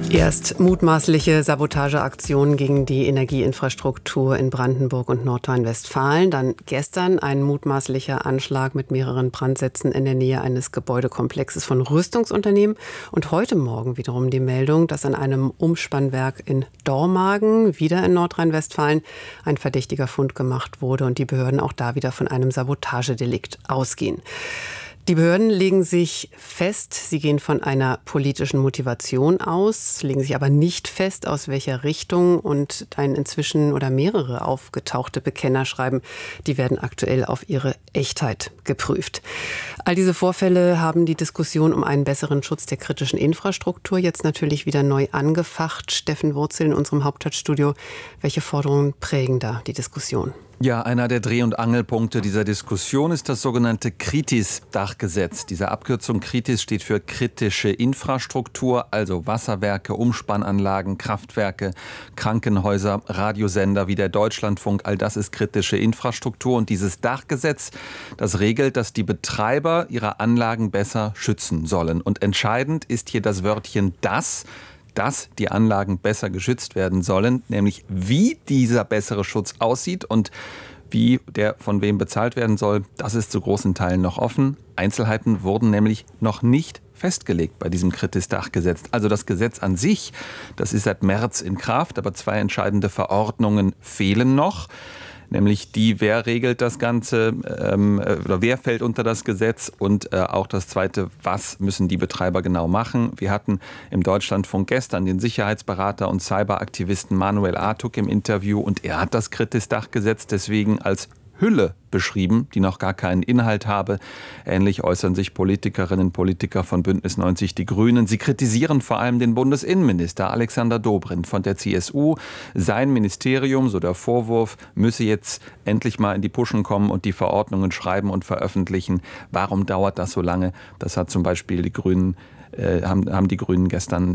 Erst mutmaßliche Sabotageaktionen gegen die Energieinfrastruktur in Brandenburg und Nordrhein-Westfalen. Dann gestern ein mutmaßlicher Anschlag mit mehreren Brandsätzen in der Nähe eines Gebäudekomplexes von Rüstungsunternehmen. Und heute Morgen wiederum die Meldung, dass an einem Umspannwerk in Dormagen, wieder in Nordrhein-Westfalen, ein verdächtiger Fund gemacht wurde und die Behörden auch da wieder von einem Sabotagedelikt ausgehen. Die Behörden legen sich fest, sie gehen von einer politischen Motivation aus, legen sich aber nicht fest, aus welcher Richtung, und ein inzwischen oder mehrere aufgetauchte Bekennerschreiben, die werden aktuell auf ihre Echtheit geprüft. All diese Vorfälle haben die Diskussion um einen besseren Schutz der kritischen Infrastruktur jetzt natürlich wieder neu angefacht. Steffen Wurzel in unserem Hauptstadtstudio. Welche Forderungen prägen da die Diskussion? Ja, einer der Dreh- und Angelpunkte dieser Diskussion ist das sogenannte KRITIS-Dachgesetz. Diese Abkürzung KRITIS steht für kritische Infrastruktur, also Wasserwerke, Umspannanlagen, Kraftwerke, Krankenhäuser, Radiosender wie der Deutschlandfunk. All das ist kritische Infrastruktur. Und dieses Dachgesetz, das regelt, dass die Betreiber ihre Anlagen besser schützen sollen. Und entscheidend ist hier das Wörtchen dass die Anlagen besser geschützt werden sollen, nämlich wie dieser bessere Schutz aussieht und wie der von wem bezahlt werden soll, das ist zu großen Teilen noch offen. Einzelheiten wurden nämlich noch nicht festgelegt bei diesem KRITIS-Dachgesetz. Also das Gesetz an sich, das ist seit März in Kraft, aber zwei entscheidende Verordnungen fehlen noch. Nämlich die, wer regelt das Ganze oder wer fällt unter das Gesetz, und auch das Zweite, was müssen die Betreiber genau machen. Wir hatten im Deutschlandfunk gestern den Sicherheitsberater und Cyberaktivisten Manuel Artuk im Interview, und er hat das KRITIS-Dachgesetz deswegen als Hülle beschrieben, die noch gar keinen Inhalt habe. Ähnlich äußern sich Politikerinnen und Politiker von Bündnis 90 Die Grünen. Sie kritisieren vor allem den Bundesinnenminister Alexander Dobrindt von der CSU. Sein Ministerium, so der Vorwurf, müsse jetzt endlich mal in die Puschen kommen und die Verordnungen schreiben und veröffentlichen. Warum dauert das so lange? Das hat zum Beispiel die Grünen haben die Grünen gestern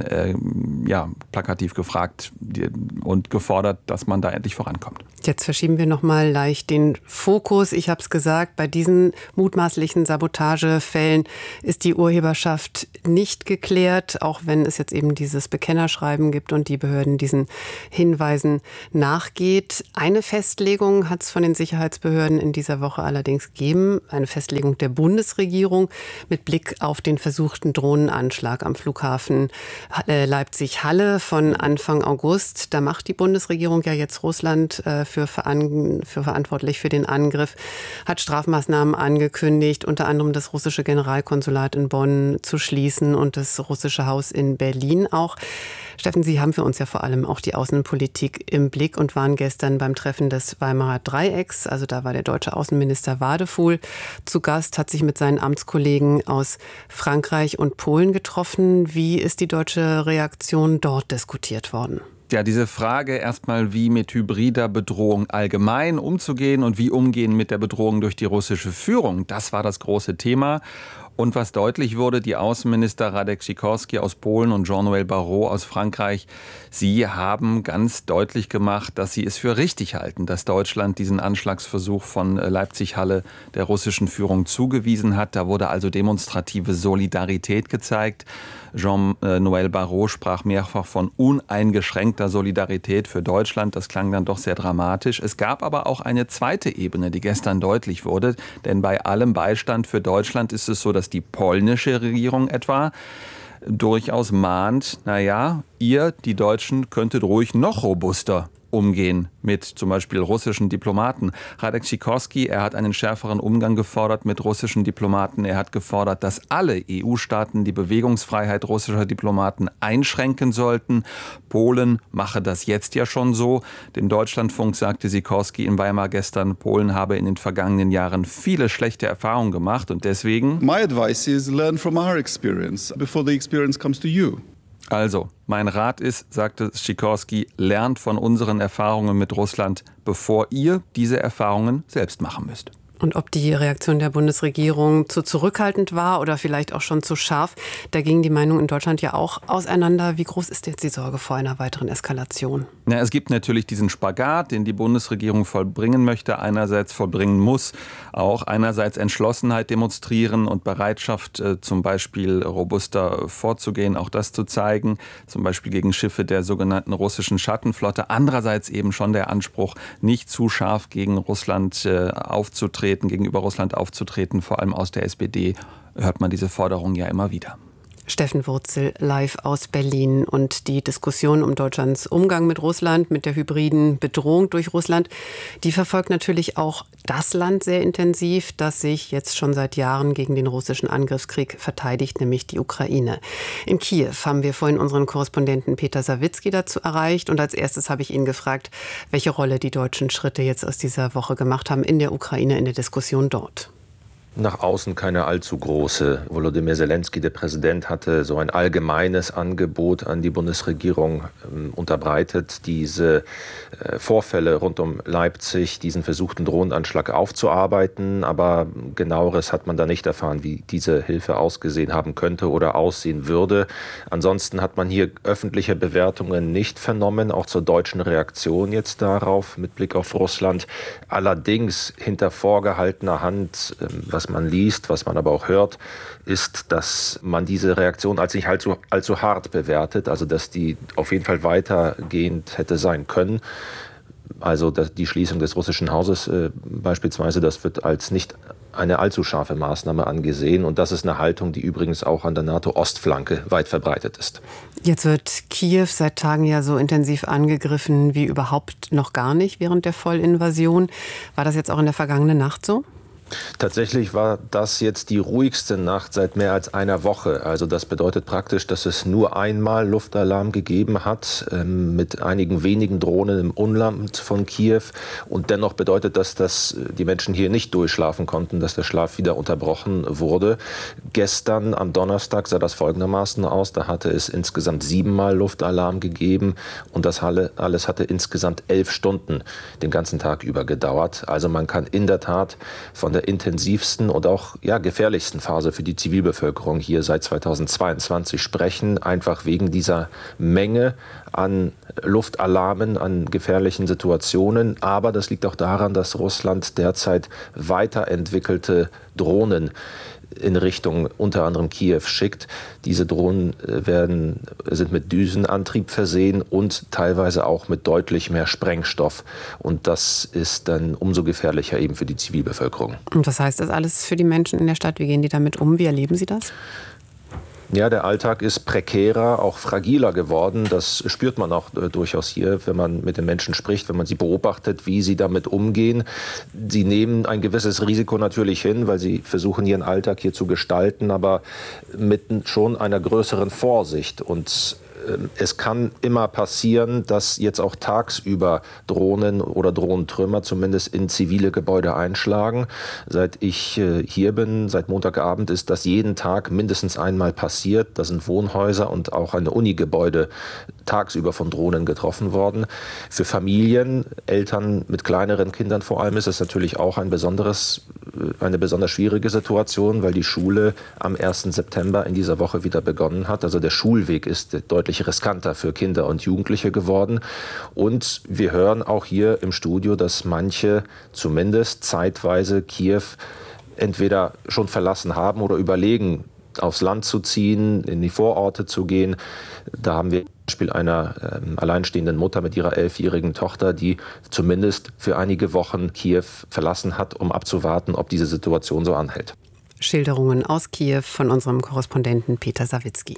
plakativ gefragt und gefordert, dass man da endlich vorankommt. Jetzt verschieben wir noch mal leicht den Fokus. Ich habe es gesagt, bei diesen mutmaßlichen Sabotagefällen ist die Urheberschaft nicht geklärt, auch wenn es jetzt eben dieses Bekennerschreiben gibt und die Behörden diesen Hinweisen nachgeht. Eine Festlegung hat es von den Sicherheitsbehörden in dieser Woche allerdings gegeben, eine Festlegung der Bundesregierung mit Blick auf den versuchten Drohnenanschlag am Flughafen Leipzig-Halle von Anfang August. Da macht die Bundesregierung ja jetzt Russland für verantwortlich für den Angriff, hat Strafmaßnahmen angekündigt, unter anderem das russische Generalkonsulat in Bonn zu schließen und das russische Haus in Berlin auch. Steffen, Sie haben für uns ja vor allem auch die Außenpolitik im Blick und waren gestern beim Treffen des Weimarer Dreiecks, also da war der deutsche Außenminister Wadefuhl zu Gast, hat sich mit seinen Amtskollegen aus Frankreich und Polen getroffen. Wie ist die deutsche Reaktion dort diskutiert worden? Ja, diese Frage erstmal, wie mit hybrider Bedrohung allgemein umzugehen und wie umgehen mit der Bedrohung durch die russische Führung, das war das große Thema. Und was deutlich wurde, die Außenminister Radek Sikorski aus Polen und Jean-Noël Barrot aus Frankreich, sie haben ganz deutlich gemacht, dass sie es für richtig halten, dass Deutschland diesen Anschlagsversuch von Leipzig-Halle der russischen Führung zugewiesen hat. Da wurde also demonstrative Solidarität gezeigt. Jean-Noël Barrot sprach mehrfach von uneingeschränkter Solidarität für Deutschland. Das klang dann doch sehr dramatisch. Es gab aber auch eine zweite Ebene, die gestern deutlich wurde. Denn bei allem Beistand für Deutschland ist es so, dass die polnische Regierung etwa durchaus mahnt, ihr, die Deutschen, könntet ruhig noch robuster umgehen mit zum Beispiel russischen Diplomaten. Radek Sikorski, er hat einen schärferen Umgang gefordert mit russischen Diplomaten. Er hat gefordert, dass alle EU-Staaten die Bewegungsfreiheit russischer Diplomaten einschränken sollten. Polen mache das jetzt ja schon so. Dem Deutschlandfunk sagte Sikorski in Weimar gestern, Polen habe in den vergangenen Jahren viele schlechte Erfahrungen gemacht und deswegen... My advice is learn from our experience before the experience comes to you. Also, mein Rat ist, sagte Sikorski, lernt von unseren Erfahrungen mit Russland, bevor ihr diese Erfahrungen selbst machen müsst. Und ob die Reaktion der Bundesregierung zu zurückhaltend war oder vielleicht auch schon zu scharf, da gingen die Meinungen in Deutschland ja auch auseinander. Wie groß ist jetzt die Sorge vor einer weiteren Eskalation? Ja, es gibt natürlich diesen Spagat, den die Bundesregierung vollbringen möchte, einerseits vollbringen muss, auch einerseits Entschlossenheit demonstrieren und Bereitschaft, zum Beispiel robuster vorzugehen, auch das zu zeigen, zum Beispiel gegen Schiffe der sogenannten russischen Schattenflotte. Andererseits eben schon der Anspruch, nicht zu scharf gegen Russland gegenüber Russland aufzutreten. Vor allem aus der SPD hört man diese Forderung ja immer wieder. Steffen Wurzel live aus Berlin. Und die Diskussion um Deutschlands Umgang mit Russland, mit der hybriden Bedrohung durch Russland, die verfolgt natürlich auch das Land sehr intensiv, das sich jetzt schon seit Jahren gegen den russischen Angriffskrieg verteidigt, nämlich die Ukraine. In Kiew haben wir vorhin unseren Korrespondenten Peter Sawicki dazu erreicht. Und als erstes habe ich ihn gefragt, welche Rolle die deutschen Schritte jetzt aus dieser Woche gemacht haben in der Ukraine, in der Diskussion dort. Nach außen keine allzu große. Volodymyr Zelensky, der Präsident, hatte so ein allgemeines Angebot an die Bundesregierung unterbreitet, diese Vorfälle rund um Leipzig, diesen versuchten Drohnenanschlag aufzuarbeiten. Aber genaueres hat man da nicht erfahren, wie diese Hilfe ausgesehen haben könnte oder aussehen würde. Ansonsten hat man hier öffentliche Bewertungen nicht vernommen, auch zur deutschen Reaktion jetzt darauf mit Blick auf Russland. Allerdings hinter vorgehaltener Hand, was man liest, was man aber auch hört, ist, dass man diese Reaktion als nicht allzu hart bewertet, also dass die auf jeden Fall weitergehend hätte sein können. Also die Schließung des russischen Hauses beispielsweise, das wird als nicht eine allzu scharfe Maßnahme angesehen. Und das ist eine Haltung, die übrigens auch an der NATO-Ostflanke weit verbreitet ist. Jetzt wird Kiew seit Tagen ja so intensiv angegriffen wie überhaupt noch gar nicht während der Vollinvasion. War das jetzt auch in der vergangenen Nacht so? Tatsächlich war das jetzt die ruhigste Nacht seit mehr als einer Woche. Also das bedeutet praktisch, dass es nur einmal Luftalarm gegeben hat, mit einigen wenigen Drohnen im Umland von Kiew. Und dennoch bedeutet das, dass die Menschen hier nicht durchschlafen konnten, dass der Schlaf wieder unterbrochen wurde. Gestern am Donnerstag sah das folgendermaßen aus. Da hatte es insgesamt 7-mal Luftalarm gegeben. Und das alles hatte insgesamt 11 Stunden den ganzen Tag über gedauert. Also man kann in der Tat von der intensivsten und auch gefährlichsten Phase für die Zivilbevölkerung hier seit 2022 sprechen, einfach wegen dieser Menge an Luftalarmen, an gefährlichen Situationen. Aber das liegt auch daran, dass Russland derzeit weiterentwickelte Drohnen in Richtung unter anderem Kiew schickt. Diese Drohnen sind mit Düsenantrieb versehen und teilweise auch mit deutlich mehr Sprengstoff. Und das ist dann umso gefährlicher eben für die Zivilbevölkerung. Und was heißt das alles für die Menschen in der Stadt? Wie gehen die damit um? Wie erleben sie das? Ja, der Alltag ist prekärer, auch fragiler geworden. Das spürt man auch durchaus hier, wenn man mit den Menschen spricht, wenn man sie beobachtet, wie sie damit umgehen. Sie nehmen ein gewisses Risiko natürlich hin, weil sie versuchen, ihren Alltag hier zu gestalten, aber mit schon einer größeren Vorsicht. Und es kann immer passieren, dass jetzt auch tagsüber Drohnen oder Drohnentrümmer zumindest in zivile Gebäude einschlagen. Seit ich hier bin, seit Montagabend, ist das jeden Tag mindestens einmal passiert. Da sind Wohnhäuser und auch ein Unigebäude tagsüber von Drohnen getroffen worden. Für Familien, Eltern mit kleineren Kindern vor allem, ist es natürlich auch eine besonders schwierige Situation, weil die Schule am 1. September in dieser Woche wieder begonnen hat. Also der Schulweg ist deutlich riskanter für Kinder und Jugendliche geworden. Und wir hören auch hier im Studio, dass manche zumindest zeitweise Kiew entweder schon verlassen haben oder überlegen, aufs Land zu ziehen, in die Vororte zu gehen. Da haben wir zum Beispiel einer alleinstehenden Mutter mit ihrer 11-jährigen Tochter, die zumindest für einige Wochen Kiew verlassen hat, um abzuwarten, ob diese Situation so anhält. Schilderungen aus Kiew von unserem Korrespondenten Peter Sawicki.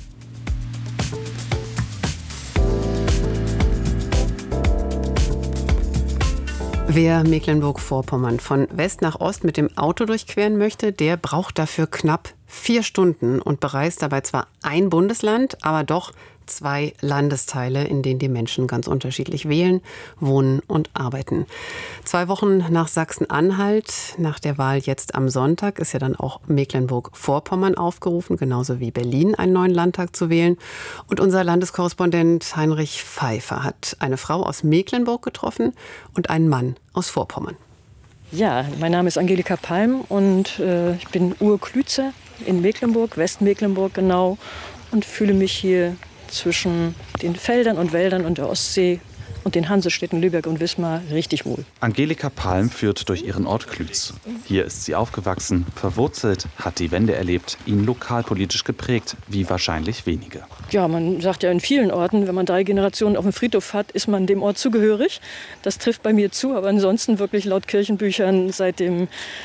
Wer Mecklenburg-Vorpommern von West nach Ost mit dem Auto durchqueren möchte, der braucht dafür knapp 4 Stunden und bereist dabei zwar ein Bundesland, aber doch 2 Landesteile, in denen die Menschen ganz unterschiedlich wählen, wohnen und arbeiten. 2 Wochen nach Sachsen-Anhalt, nach der Wahl jetzt am Sonntag, ist ja dann auch Mecklenburg-Vorpommern aufgerufen, genauso wie Berlin, einen neuen Landtag zu wählen. Und unser Landeskorrespondent Heinrich Pfeiffer hat eine Frau aus Mecklenburg getroffen und einen Mann aus Vorpommern. Ja, mein Name ist Angelika Palm und ich bin Urklützer in Mecklenburg, Westmecklenburg genau, und fühle mich hier zwischen den Feldern und Wäldern und der Ostsee und den Hansestädten Lübeck und Wismar richtig wohl. Angelika Palm führt durch ihren Ort Klütz. Hier ist sie aufgewachsen, verwurzelt, hat die Wende erlebt, ihn lokalpolitisch geprägt, wie wahrscheinlich wenige. Ja, man sagt ja in vielen Orten, wenn man 3 Generationen auf dem Friedhof hat, ist man dem Ort zugehörig. Das trifft bei mir zu, aber ansonsten wirklich laut Kirchenbüchern seit dem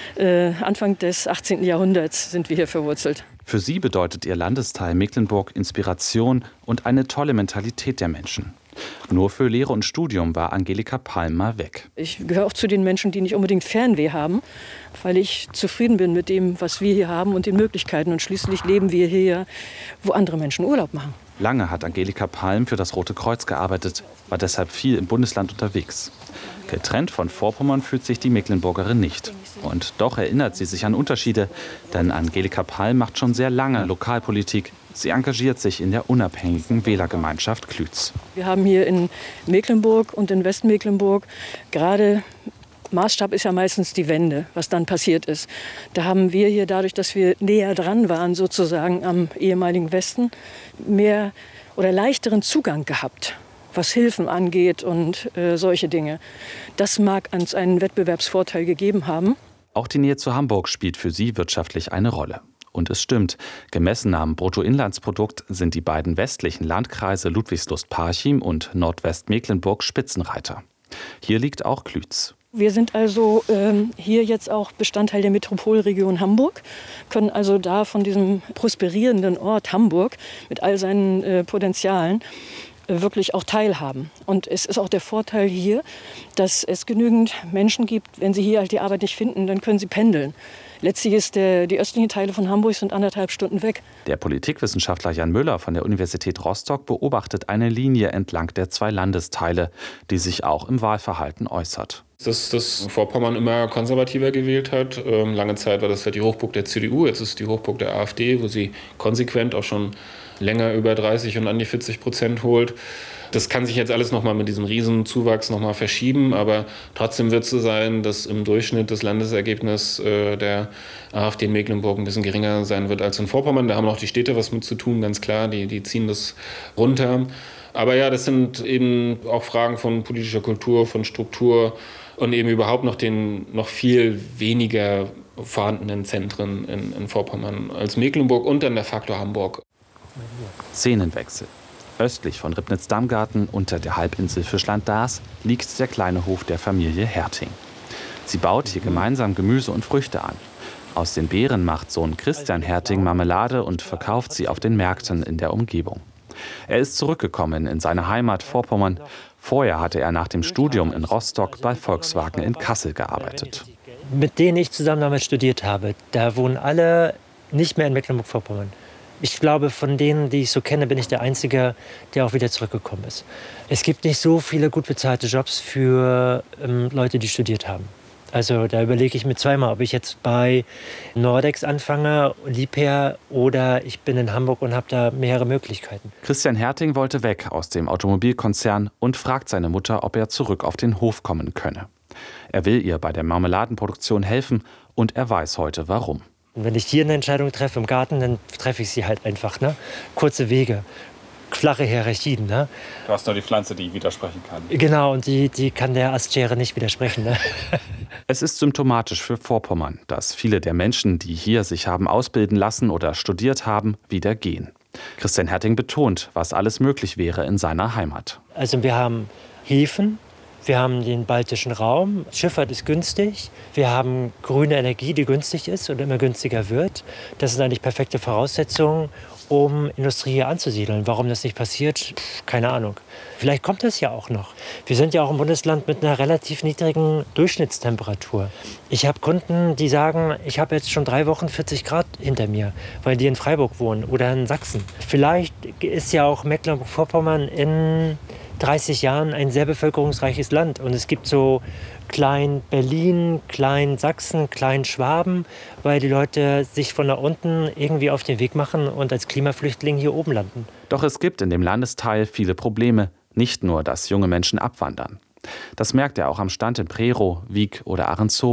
Anfang des 18. Jahrhunderts sind wir hier verwurzelt. Für sie bedeutet ihr Landesteil Mecklenburg Inspiration und eine tolle Mentalität der Menschen. Nur für Lehre und Studium war Angelika Palm mal weg. Ich gehöre auch zu den Menschen, die nicht unbedingt Fernweh haben, weil ich zufrieden bin mit dem, was wir hier haben und den Möglichkeiten. Und schließlich leben wir hier, wo andere Menschen Urlaub machen. Lange hat Angelika Palm für das Rote Kreuz gearbeitet, war deshalb viel im Bundesland unterwegs. Getrennt von Vorpommern fühlt sich die Mecklenburgerin nicht. Und doch erinnert sie sich an Unterschiede, denn Angelika Palm macht schon sehr lange Lokalpolitik. Sie engagiert sich in der unabhängigen Wählergemeinschaft Klütz. Wir haben hier in Mecklenburg und in Westmecklenburg gerade, Maßstab ist ja meistens die Wende, was dann passiert ist. Da haben wir hier, dadurch, dass wir näher dran waren sozusagen am ehemaligen Westen, mehr oder leichteren Zugang gehabt, was Hilfen angeht und solche Dinge. Das mag uns einen Wettbewerbsvorteil gegeben haben. Auch die Nähe zu Hamburg spielt für sie wirtschaftlich eine Rolle. Und es stimmt, gemessen am Bruttoinlandsprodukt sind die beiden westlichen Landkreise Ludwigslust-Parchim und Nordwestmecklenburg Spitzenreiter. Hier liegt auch Klütz. Wir sind also hier jetzt auch Bestandteil der Metropolregion Hamburg, können also da von diesem prosperierenden Ort Hamburg mit all seinen Potenzialen wirklich auch teilhaben. Und es ist auch der Vorteil hier, dass es genügend Menschen gibt, wenn sie hier halt die Arbeit nicht finden, dann können sie pendeln. Letztlich ist die östlichen Teile von Hamburg sind 1,5 Stunden weg. Der Politikwissenschaftler Jan Müller von der Universität Rostock beobachtet eine Linie entlang der 2 Landesteile, die sich auch im Wahlverhalten äußert. Dass Vorpommern immer konservativer gewählt hat. Lange Zeit war das halt die Hochburg der CDU, jetzt ist die Hochburg der AfD, wo sie konsequent auch schon länger über 30 und an die 40% holt. Das kann sich jetzt alles nochmal mit diesem Riesenzuwachs nochmal verschieben, aber trotzdem wird es so sein, dass im Durchschnitt das Landesergebnis der AfD in Mecklenburg ein bisschen geringer sein wird als in Vorpommern. Da haben auch die Städte was mit zu tun, ganz klar, die ziehen das runter. Aber ja, das sind eben auch Fragen von politischer Kultur, von Struktur und eben überhaupt noch den noch viel weniger vorhandenen Zentren in Vorpommern als Mecklenburg und dann der Faktor Hamburg. Szenenwechsel. Östlich von Ribnitz-Damgarten unter der Halbinsel Fischland-Dars liegt der kleine Hof der Familie Herting. Sie baut hier gemeinsam Gemüse und Früchte an. Aus den Beeren macht Sohn Christian Herting Marmelade und verkauft sie auf den Märkten in der Umgebung. Er ist zurückgekommen in seine Heimat Vorpommern. Vorher hatte er nach dem Studium in Rostock bei Volkswagen in Kassel gearbeitet. Mit denen ich zusammen damals studiert habe, da wohnen alle nicht mehr in Mecklenburg-Vorpommern. Ich glaube, von denen, die ich so kenne, bin ich der Einzige, der auch wieder zurückgekommen ist. Es gibt nicht so viele gut bezahlte Jobs für Leute, die studiert haben. Also da überlege ich mir zweimal, ob ich jetzt bei Nordex anfange, Liebherr, oder ich bin in Hamburg und habe da mehrere Möglichkeiten. Christian Herting wollte weg aus dem Automobilkonzern und fragt seine Mutter, ob er zurück auf den Hof kommen könne. Er will ihr bei der Marmeladenproduktion helfen und er weiß heute, warum. Und wenn ich hier eine Entscheidung treffe im Garten, dann treffe ich sie halt einfach. Ne? Kurze Wege, flache Hierarchien. Ne? Du hast nur die Pflanze, die widersprechen kann. Genau, und die kann der Astschere nicht widersprechen. Ne? Es ist symptomatisch für Vorpommern, dass viele der Menschen, die hier sich haben ausbilden lassen oder studiert haben, wieder gehen. Christian Herting betont, was alles möglich wäre in seiner Heimat. Also wir haben Häfen. Wir haben den baltischen Raum, Schifffahrt ist günstig. Wir haben grüne Energie, die günstig ist und immer günstiger wird. Das sind eigentlich perfekte Voraussetzungen, um Industrie hier anzusiedeln. Warum das nicht passiert, keine Ahnung. Vielleicht kommt das ja auch noch. Wir sind ja auch ein Bundesland mit einer relativ niedrigen Durchschnittstemperatur. Ich habe Kunden, die sagen, ich habe jetzt schon 3 Wochen 40 Grad hinter mir, weil die in Freiburg wohnen oder in Sachsen. Vielleicht ist ja auch Mecklenburg-Vorpommern in 30 Jahren ein sehr bevölkerungsreiches Land. Und es gibt so Klein Berlin, Klein Sachsen, Klein Schwaben, weil die Leute sich von da unten irgendwie auf den Weg machen und als Klimaflüchtling hier oben landen. Doch es gibt in dem Landesteil viele Probleme. Nicht nur, dass junge Menschen abwandern. Das merkt er auch am Stand in Prerow, Wiek oder Ahrenshoop.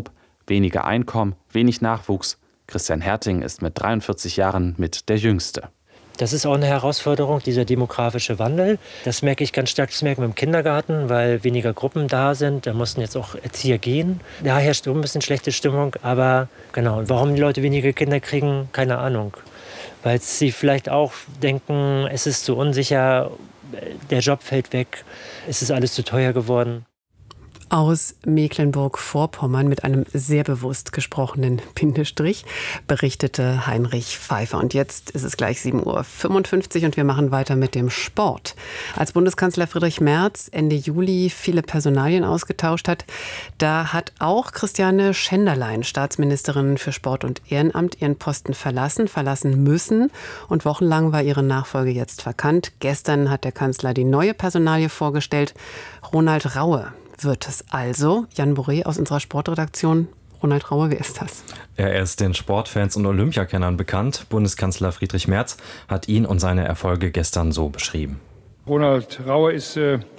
Weniger Einkommen, wenig Nachwuchs. Christian Herting ist mit 43 Jahren mit der Jüngste. Das ist auch eine Herausforderung, dieser demografische Wandel. Das merke ich ganz stark, das merken wir im Kindergarten, weil weniger Gruppen da sind. Da mussten jetzt auch Erzieher gehen. Da herrscht ein bisschen schlechte Stimmung. Aber genau, und warum die Leute weniger Kinder kriegen, keine Ahnung. Weil sie vielleicht auch denken, es ist zu unsicher, der Job fällt weg, es ist alles zu teuer geworden. Aus Mecklenburg-Vorpommern mit einem sehr bewusst gesprochenen Bindestrich berichtete Heinrich Pfeiffer. Und jetzt ist es gleich 7:55 Uhr und wir machen weiter mit dem Sport. Als Bundeskanzler Friedrich Merz Ende Juli viele Personalien ausgetauscht hat, da hat auch Christiane Schenderlein, Staatsministerin für Sport und Ehrenamt, ihren Posten verlassen müssen. Und wochenlang war ihre Nachfolge jetzt vakant. Gestern hat der Kanzler die neue Personalie vorgestellt, Ronald Raue. Wird es also? Jan Boré aus unserer Sportredaktion. Ronald Raue, wer ist das? Er ist den Sportfans und Olympiakennern bekannt. Bundeskanzler Friedrich Merz hat ihn und seine Erfolge gestern so beschrieben. Ronald Raue ist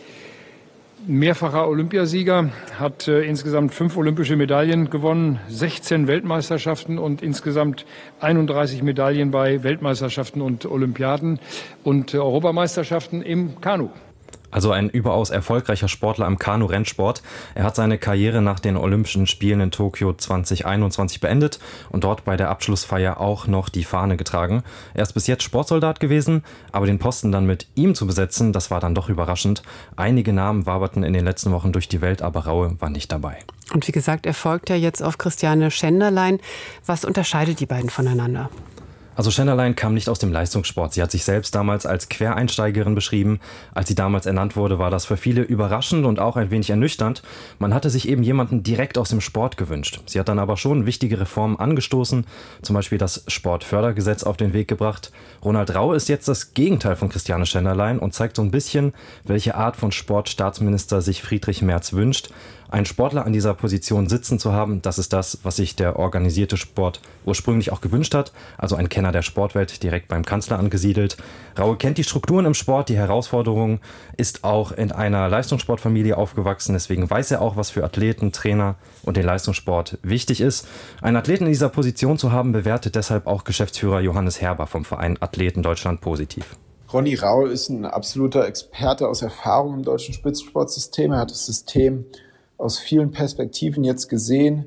mehrfacher Olympiasieger, hat insgesamt 5 olympische Medaillen gewonnen, 16 Weltmeisterschaften und insgesamt 31 Medaillen bei Weltmeisterschaften und Olympiaden und Europameisterschaften im Kanu. Also ein überaus erfolgreicher Sportler im Kanu-Rennsport. Er hat seine Karriere nach den Olympischen Spielen in Tokio 2021 beendet und dort bei der Abschlussfeier auch noch die Fahne getragen. Er ist bis jetzt Sportsoldat gewesen, aber den Posten dann mit ihm zu besetzen, das war dann doch überraschend. Einige Namen waberten in den letzten Wochen durch die Welt, aber Raue war nicht dabei. Und wie gesagt, er folgt ja jetzt auf Christiane Schenderlein. Was unterscheidet die beiden voneinander? Also Schenderlein kam nicht aus dem Leistungssport. Sie hat sich selbst damals als Quereinsteigerin beschrieben. Als sie damals ernannt wurde, war das für viele überraschend und auch ein wenig ernüchternd. Man hatte sich eben jemanden direkt aus dem Sport gewünscht. Sie hat dann aber schon wichtige Reformen angestoßen, zum Beispiel das Sportfördergesetz auf den Weg gebracht. Ronald Raue ist jetzt das Gegenteil von Christiane Schenderlein und zeigt so ein bisschen, welche Art von Sportstaatsminister sich Friedrich Merz wünscht. Einen Sportler an dieser Position sitzen zu haben, das ist das, was sich der organisierte Sport ursprünglich auch gewünscht hat. Also ein Kenner der Sportwelt, direkt beim Kanzler angesiedelt. Raue kennt die Strukturen im Sport, die Herausforderungen, ist auch in einer Leistungssportfamilie aufgewachsen. Deswegen weiß er auch, was für Athleten, Trainer und den Leistungssport wichtig ist. Einen Athleten in dieser Position zu haben, bewertet deshalb auch Geschäftsführer Johannes Herber vom Verein Athleten Deutschland positiv. Ronny Raue ist ein absoluter Experte aus Erfahrung im deutschen Spitzensportsystem. Er hat das System aus vielen Perspektiven jetzt gesehen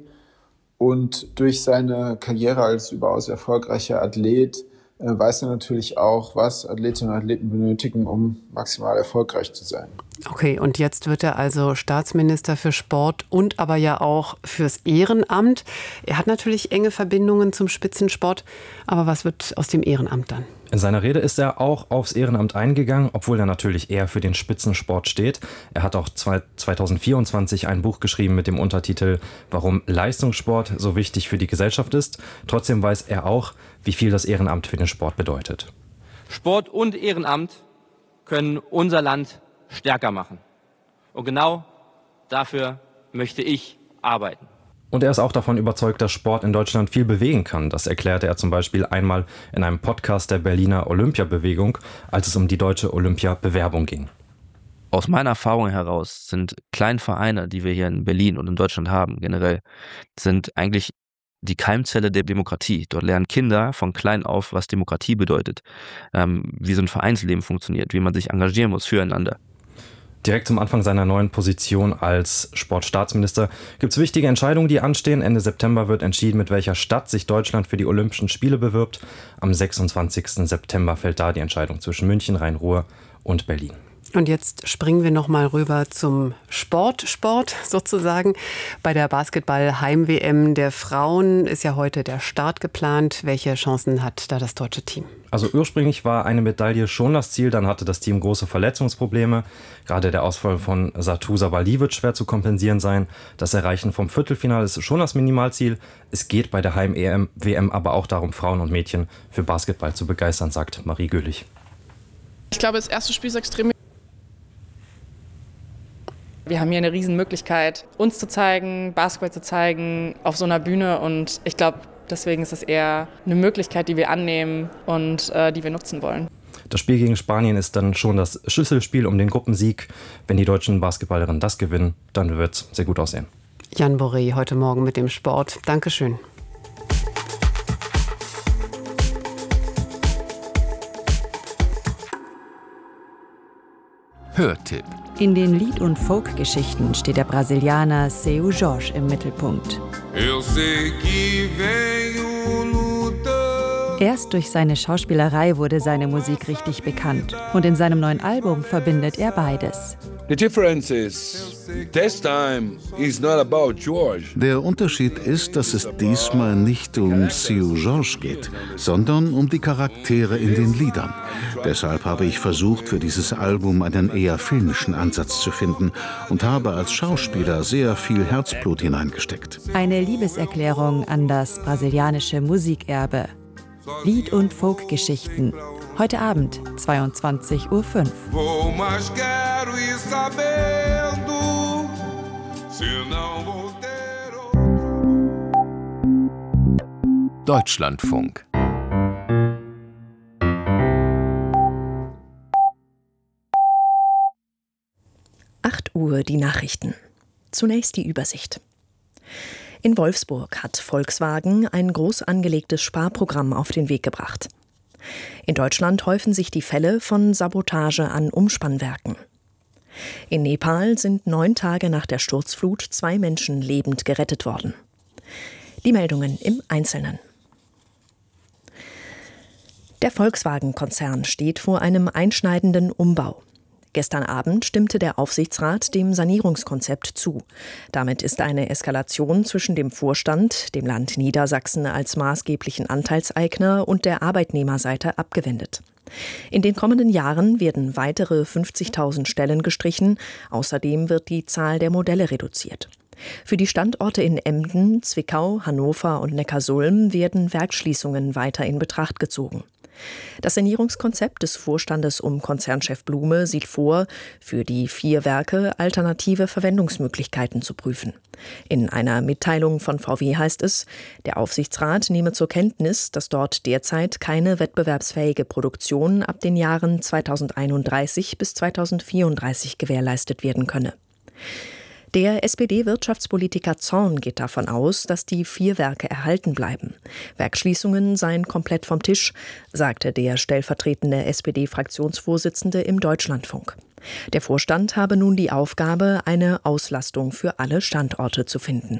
und durch seine Karriere als überaus erfolgreicher Athlet weiß er natürlich auch, was Athletinnen und Athleten benötigen, um maximal erfolgreich zu sein. Okay, und jetzt wird er also Staatsminister für Sport und aber ja auch fürs Ehrenamt. Er hat natürlich enge Verbindungen zum Spitzensport, aber was wird aus dem Ehrenamt dann? In seiner Rede ist er auch aufs Ehrenamt eingegangen, obwohl er natürlich eher für den Spitzensport steht. Er hat auch 2024 ein Buch geschrieben mit dem Untertitel »Warum Leistungssport so wichtig für die Gesellschaft ist«. Trotzdem weiß er auch, wie viel das Ehrenamt für den Sport bedeutet. Sport und Ehrenamt können unser Land stärker machen. Und genau dafür möchte ich arbeiten. Und er ist auch davon überzeugt, dass Sport in Deutschland viel bewegen kann. Das erklärte er zum Beispiel einmal in einem Podcast der Berliner Olympiabewegung, als es um die deutsche Olympia-Bewerbung ging. Aus meiner Erfahrung heraus sind kleine Vereine, die wir hier in Berlin und in Deutschland haben, generell, sind eigentlich die Keimzelle der Demokratie. Dort lernen Kinder von klein auf, was Demokratie bedeutet, wie so ein Vereinsleben funktioniert, wie man sich engagieren muss füreinander. Direkt zum Anfang seiner neuen Position als Sportstaatsminister gibt es wichtige Entscheidungen, die anstehen. Ende September wird entschieden, mit welcher Stadt sich Deutschland für die Olympischen Spiele bewirbt. Am 26. September fällt da die Entscheidung zwischen München, Rhein-Ruhr und Berlin. Und jetzt springen wir noch mal rüber zum Sport sozusagen. Bei der Basketball-Heim-WM der Frauen ist ja heute der Start geplant. Welche Chancen hat da das deutsche Team? Also ursprünglich war eine Medaille schon das Ziel, dann hatte das Team große Verletzungsprobleme. Gerade der Ausfall von Satou Sabali wird schwer zu kompensieren sein. Das Erreichen vom Viertelfinale ist schon das Minimalziel. Es geht bei der Heim-WM aber auch darum, Frauen und Mädchen für Basketball zu begeistern, sagt Marie Göhlich. Ich glaube, das erste Spiel ist extrem. Wir haben hier eine Riesenmöglichkeit, uns zu zeigen, Basketball zu zeigen auf so einer Bühne. Und ich glaube, deswegen ist es eher eine Möglichkeit, die wir annehmen und die wir nutzen wollen. Das Spiel gegen Spanien ist dann schon das Schlüsselspiel um den Gruppensieg. Wenn die deutschen Basketballerinnen das gewinnen, dann wird es sehr gut aussehen. Jan Boré heute Morgen mit dem Sport. Dankeschön. Hörtipp. In den Lied- und Folk-Geschichten steht der Brasilianer Seu Jorge im Mittelpunkt. Erst durch seine Schauspielerei wurde seine Musik richtig bekannt. Und in seinem neuen Album verbindet er beides. Der Unterschied ist, dass es diesmal nicht um Seu Jorge geht, sondern um die Charaktere in den Liedern. Deshalb habe ich versucht, für dieses Album einen eher filmischen Ansatz zu finden und habe als Schauspieler sehr viel Herzblut hineingesteckt. Eine Liebeserklärung an das brasilianische Musikerbe. Lied- und Folk-Geschichten. Heute Abend, 22:05 Uhr. Deutschlandfunk. Uhr die Nachrichten. Zunächst die Übersicht. In Wolfsburg hat Volkswagen ein groß angelegtes Sparprogramm auf den Weg gebracht. In Deutschland häufen sich die Fälle von Sabotage an Umspannwerken. In Nepal sind 9 Tage nach der Sturzflut 2 Menschen lebend gerettet worden. Die Meldungen im Einzelnen. Der Volkswagen-Konzern steht vor einem einschneidenden Umbau. Gestern Abend stimmte der Aufsichtsrat dem Sanierungskonzept zu. Damit ist eine Eskalation zwischen dem Vorstand, dem Land Niedersachsen als maßgeblichen Anteilseigner und der Arbeitnehmerseite abgewendet. In den kommenden Jahren werden weitere 50.000 Stellen gestrichen. Außerdem wird die Zahl der Modelle reduziert. Für die Standorte in Emden, Zwickau, Hannover und Neckarsulm werden Werksschließungen weiter in Betracht gezogen. Das Sanierungskonzept des Vorstandes um Konzernchef Blume sieht vor, für die 4 Werke alternative Verwendungsmöglichkeiten zu prüfen. In einer Mitteilung von VW heißt es, der Aufsichtsrat nehme zur Kenntnis, dass dort derzeit keine wettbewerbsfähige Produktion ab den Jahren 2031 bis 2034 gewährleistet werden könne. Der SPD-Wirtschaftspolitiker Zorn geht davon aus, dass die 4 Werke erhalten bleiben. Werksschließungen seien komplett vom Tisch, sagte der stellvertretende SPD-Fraktionsvorsitzende im Deutschlandfunk. Der Vorstand habe nun die Aufgabe, eine Auslastung für alle Standorte zu finden.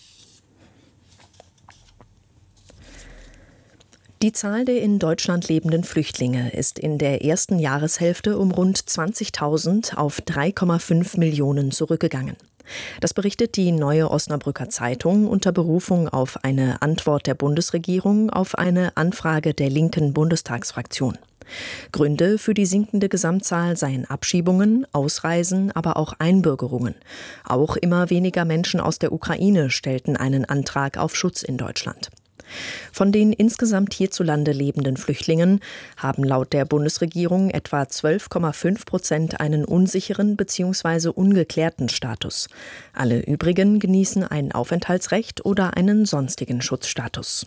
Die Zahl der in Deutschland lebenden Flüchtlinge ist in der ersten Jahreshälfte um rund 20.000 auf 3,5 Millionen zurückgegangen. Das berichtet die Neue Osnabrücker Zeitung unter Berufung auf eine Antwort der Bundesregierung auf eine Anfrage der linken Bundestagsfraktion. Gründe für die sinkende Gesamtzahl seien Abschiebungen, Ausreisen, aber auch Einbürgerungen. Auch immer weniger Menschen aus der Ukraine stellten einen Antrag auf Schutz in Deutschland. Von den insgesamt hierzulande lebenden Flüchtlingen haben laut der Bundesregierung etwa 12,5% einen unsicheren bzw. ungeklärten Status. Alle übrigen genießen ein Aufenthaltsrecht oder einen sonstigen Schutzstatus.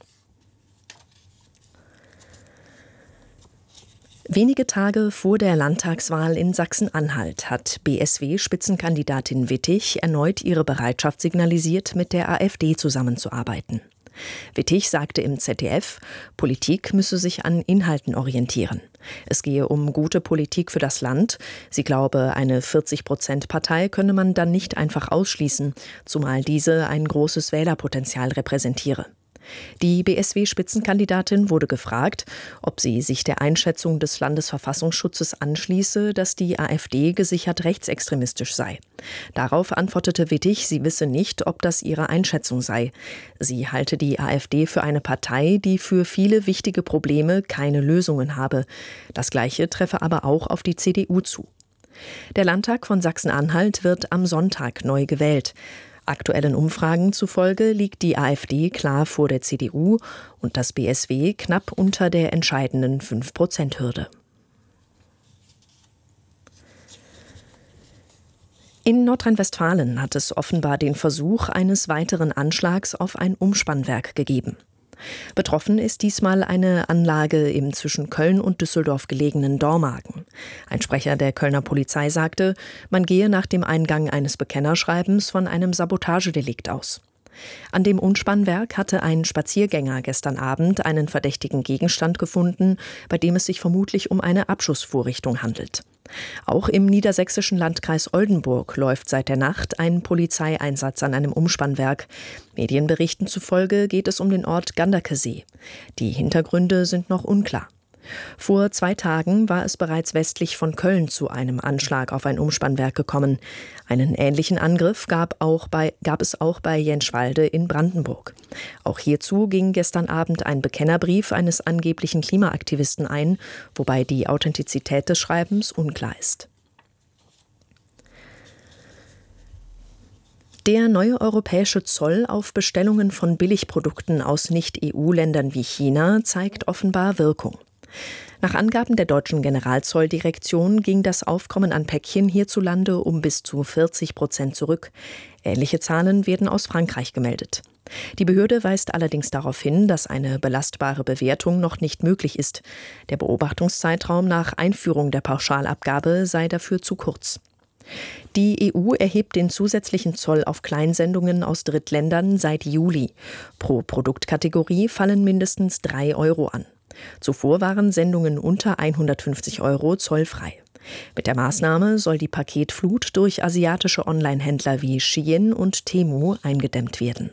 Wenige Tage vor der Landtagswahl in Sachsen-Anhalt hat BSW-Spitzenkandidatin Wittig erneut ihre Bereitschaft signalisiert, mit der AfD zusammenzuarbeiten. Wittig sagte im ZDF, Politik müsse sich an Inhalten orientieren. Es gehe um gute Politik für das Land. Sie glaube, eine 40%-Partei könne man dann nicht einfach ausschließen, zumal diese ein großes Wählerpotenzial repräsentiere. Die BSW-Spitzenkandidatin wurde gefragt, ob sie sich der Einschätzung des Landesverfassungsschutzes anschließe, dass die AfD gesichert rechtsextremistisch sei. Darauf antwortete Wittig, sie wisse nicht, ob das ihre Einschätzung sei. Sie halte die AfD für eine Partei, die für viele wichtige Probleme keine Lösungen habe. Das Gleiche treffe aber auch auf die CDU zu. Der Landtag von Sachsen-Anhalt wird am Sonntag neu gewählt. Aktuellen Umfragen zufolge liegt die AfD klar vor der CDU und das BSW knapp unter der entscheidenden 5%-Hürde. In Nordrhein-Westfalen hat es offenbar den Versuch eines weiteren Anschlags auf ein Umspannwerk gegeben. Betroffen ist diesmal eine Anlage im zwischen Köln und Düsseldorf gelegenen Dormagen. Ein Sprecher der Kölner Polizei sagte, man gehe nach dem Eingang eines Bekennerschreibens von einem Sabotagedelikt aus. An dem Umspannwerk hatte ein Spaziergänger gestern Abend einen verdächtigen Gegenstand gefunden, bei dem es sich vermutlich um eine Abschussvorrichtung handelt. Auch im niedersächsischen Landkreis Oldenburg läuft seit der Nacht ein Polizeieinsatz an einem Umspannwerk. Medienberichten zufolge geht es um den Ort Ganderkesee. Die Hintergründe sind noch unklar. Vor 2 Tagen war es bereits westlich von Köln zu einem Anschlag auf ein Umspannwerk gekommen. Einen ähnlichen Angriff gab es auch bei Jenschwalde in Brandenburg. Auch hierzu ging gestern Abend ein Bekennerbrief eines angeblichen Klimaaktivisten ein, wobei die Authentizität des Schreibens unklar ist. Der neue europäische Zoll auf Bestellungen von Billigprodukten aus Nicht-EU-Ländern wie China zeigt offenbar Wirkung. Nach Angaben der deutschen Generalzolldirektion ging das Aufkommen an Päckchen hierzulande um bis zu 40% zurück. Ähnliche Zahlen werden aus Frankreich gemeldet. Die Behörde weist allerdings darauf hin, dass eine belastbare Bewertung noch nicht möglich ist. Der Beobachtungszeitraum nach Einführung der Pauschalabgabe sei dafür zu kurz. Die EU erhebt den zusätzlichen Zoll auf Kleinsendungen aus Drittländern seit Juli. Pro Produktkategorie fallen mindestens 3 € an. Zuvor waren Sendungen unter 150 € zollfrei. Mit der Maßnahme soll die Paketflut durch asiatische Onlinehändler wie Shein und Temu eingedämmt werden.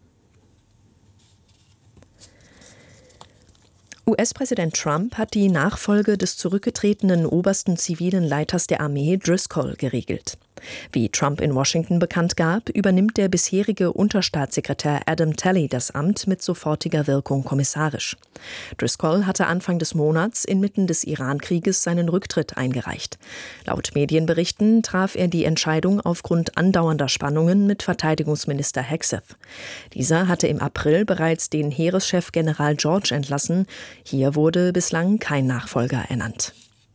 US-Präsident Trump hat die Nachfolge des zurückgetretenen obersten zivilen Leiters der Armee Driscoll geregelt. Wie Trump in Washington bekannt gab, übernimmt der bisherige Unterstaatssekretär Adam Talley das Amt mit sofortiger Wirkung kommissarisch. Driscoll hatte Anfang des Monats inmitten des Iran-Krieges seinen Rücktritt eingereicht. Laut Medienberichten traf er die Entscheidung aufgrund andauernder Spannungen mit Verteidigungsminister Hegseth. Dieser hatte im April bereits den Heereschef General George entlassen. Hier wurde bislang kein Nachfolger ernannt.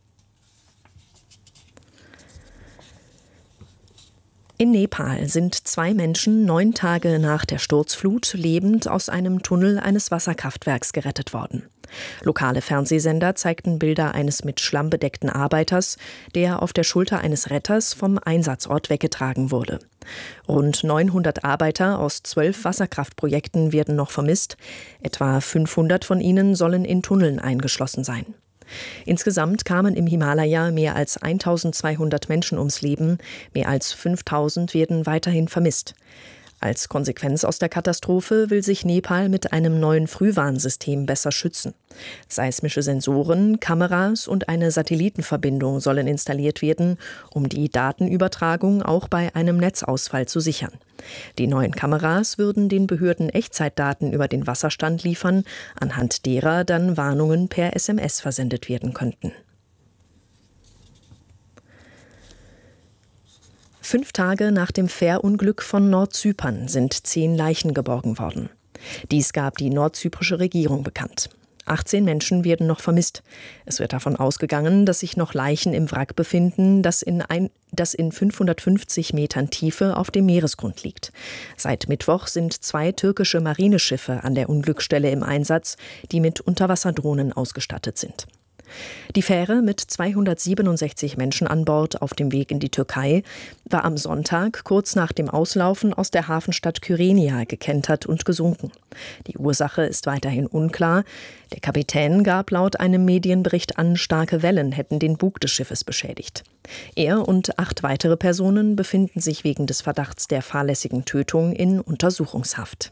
In Nepal sind 2 Menschen 9 Tage nach der Sturzflut lebend aus einem Tunnel eines Wasserkraftwerks gerettet worden. Lokale Fernsehsender zeigten Bilder eines mit Schlamm bedeckten Arbeiters, der auf der Schulter eines Retters vom Einsatzort weggetragen wurde. Rund 900 Arbeiter aus 12 Wasserkraftprojekten werden noch vermisst. Etwa 500 von ihnen sollen in Tunneln eingeschlossen sein. Insgesamt kamen im Himalaya mehr als 1200 Menschen ums Leben, mehr als 5000 werden weiterhin vermisst. Als Konsequenz aus der Katastrophe will sich Nepal mit einem neuen Frühwarnsystem besser schützen. Seismische Sensoren, Kameras und eine Satellitenverbindung sollen installiert werden, um die Datenübertragung auch bei einem Netzausfall zu sichern. Die neuen Kameras würden den Behörden Echtzeitdaten über den Wasserstand liefern, anhand derer dann Warnungen per SMS versendet werden könnten. 5 Tage nach dem Fährunglück von Nordzypern sind 10 Leichen geborgen worden. Dies gab die nordzyprische Regierung bekannt. 18 Menschen werden noch vermisst. Es wird davon ausgegangen, dass sich noch Leichen im Wrack befinden, das in 550 Metern Tiefe auf dem Meeresgrund liegt. Seit Mittwoch sind 2 türkische Marineschiffe an der Unglücksstelle im Einsatz, die mit Unterwasserdrohnen ausgestattet sind. Die Fähre mit 267 Menschen an Bord auf dem Weg in die Türkei war am Sonntag kurz nach dem Auslaufen aus der Hafenstadt Kyrenia gekentert und gesunken. Die Ursache ist weiterhin unklar. Der Kapitän gab laut einem Medienbericht an, starke Wellen hätten den Bug des Schiffes beschädigt. Er und 8 weitere Personen befinden sich wegen des Verdachts der fahrlässigen Tötung in Untersuchungshaft.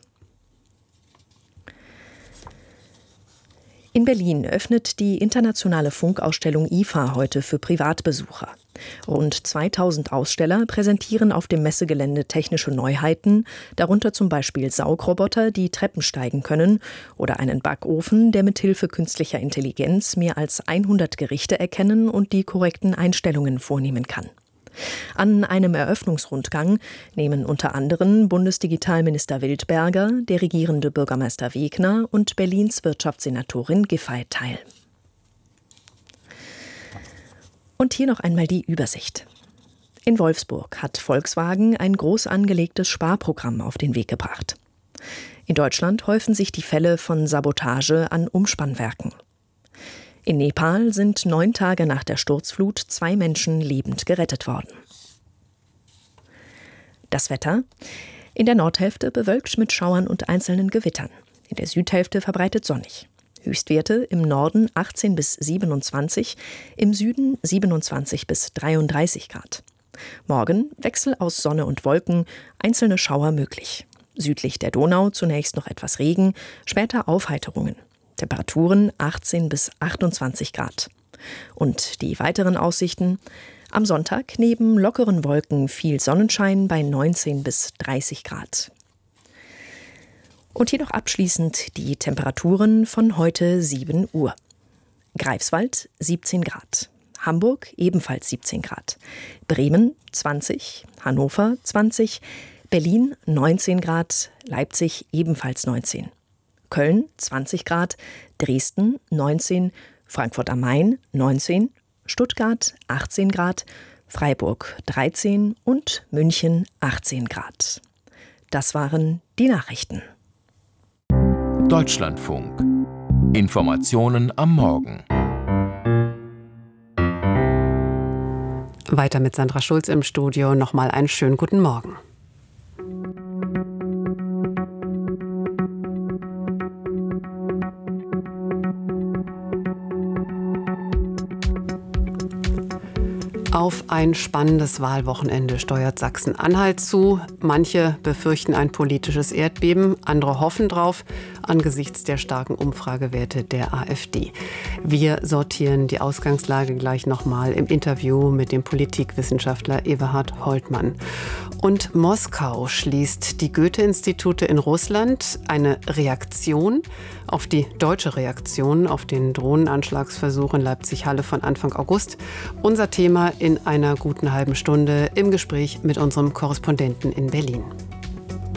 In Berlin öffnet die internationale Funkausstellung IFA heute für Privatbesucher. Rund 2000 Aussteller präsentieren auf dem Messegelände technische Neuheiten, darunter zum Beispiel Saugroboter, die Treppen steigen können, oder einen Backofen, der mithilfe künstlicher Intelligenz mehr als 100 Gerichte erkennen und die korrekten Einstellungen vornehmen kann. An einem Eröffnungsrundgang nehmen unter anderem Bundesdigitalminister Wildberger, der regierende Bürgermeister Wegner und Berlins Wirtschaftssenatorin Giffey teil. Und hier noch einmal die Übersicht. In Wolfsburg hat Volkswagen ein groß angelegtes Sparprogramm auf den Weg gebracht. In Deutschland häufen sich die Fälle von Sabotage an Umspannwerken. In Nepal sind 9 Tage nach der Sturzflut 2 Menschen lebend gerettet worden. Das Wetter: In der Nordhälfte bewölkt mit Schauern und einzelnen Gewittern. In der Südhälfte verbreitet sonnig. Höchstwerte im Norden 18 bis 27, im Süden 27 bis 33 Grad. Morgen Wechsel aus Sonne und Wolken, einzelne Schauer möglich. Südlich der Donau zunächst noch etwas Regen, später Aufheiterungen. Temperaturen 18 bis 28 Grad. Und die weiteren Aussichten: Am Sonntag neben lockeren Wolken viel Sonnenschein bei 19 bis 30 Grad. Und hier noch abschließend die Temperaturen von heute 7 Uhr. Greifswald 17 Grad. Hamburg ebenfalls 17 Grad. Bremen 20, Hannover 20, Berlin 19 Grad, Leipzig ebenfalls 19. Köln 20 Grad, Dresden 19, Frankfurt am Main 19, Stuttgart 18 Grad, Freiburg 13 und München 18 Grad. Das waren die Nachrichten. Deutschlandfunk. Informationen am Morgen. Weiter mit Sandra Schulz im Studio. Nochmal einen schönen guten Morgen. Auf ein spannendes Wahlwochenende steuert Sachsen-Anhalt zu. Manche befürchten ein politisches Erdbeben, andere hoffen drauf, angesichts der starken Umfragewerte der AfD. Wir sortieren die Ausgangslage gleich nochmal im Interview mit dem Politikwissenschaftler Eberhard Holtmann. Und Moskau schließt die Goethe-Institute in Russland. Eine Reaktion auf die deutsche Reaktion auf den Drohnenanschlagsversuch in Leipzig-Halle von Anfang August. Unser Thema in einer guten halben Stunde im Gespräch mit unserem Korrespondenten in Berlin.